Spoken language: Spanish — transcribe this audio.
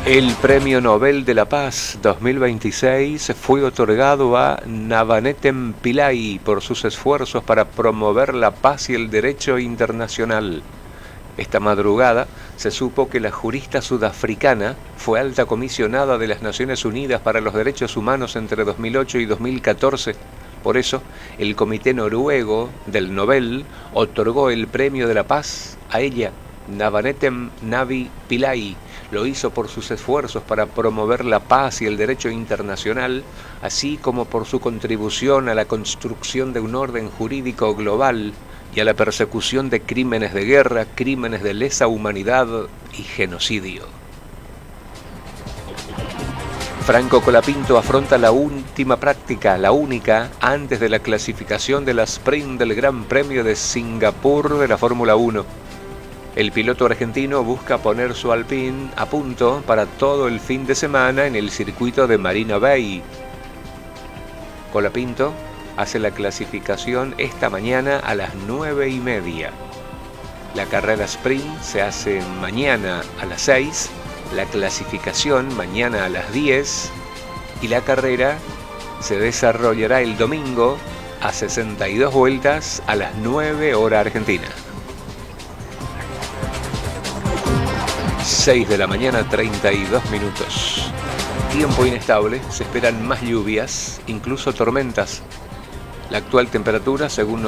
El Premio Nobel de la Paz 2026 fue otorgado a Navanethem Pillay por sus esfuerzos para promover la paz y el derecho internacional. Esta madrugada se supo que la jurista sudafricana fue alta comisionada de las Naciones Unidas para los Derechos Humanos entre 2008 y 2014. Por eso, el Comité Noruego del Nobel otorgó el Premio de la Paz a ella, Navanethem Navi Pillay. Lo hizo por sus esfuerzos para promover la paz y el derecho internacional, así como por su contribución a la construcción de un orden jurídico global y a la persecución de crímenes de guerra, crímenes de lesa humanidad y genocidio. Franco Colapinto afronta la última práctica, la única, antes de la clasificación de la sprint del Gran Premio de Singapur de la Fórmula 1. El piloto argentino busca poner su Alpine a punto para todo el fin de semana en el circuito de Marina Bay. Colapinto hace la clasificación esta mañana a las 9:30. La carrera sprint se hace mañana a las 6, la clasificación mañana a las 10 y la carrera se desarrollará el domingo a 62 vueltas a las 9 hora argentina. 6 de la mañana, 32 minutos. Tiempo inestable, se esperan más lluvias, incluso tormentas. La actual temperatura, según